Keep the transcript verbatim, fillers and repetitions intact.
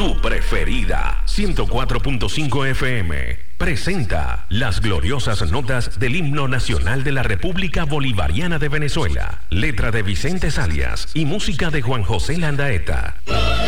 tu preferida. ciento cuatro punto cinco F M presenta las gloriosas notas del himno nacional de la República Bolivariana de Venezuela. Letra de Vicente Salias y música de Juan José Landaeta.